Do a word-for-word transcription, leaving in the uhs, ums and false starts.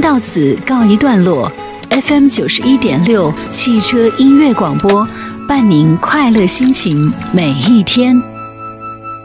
到此告一段落。F M 九十一点六汽车音乐广播，伴您快乐心情每一天。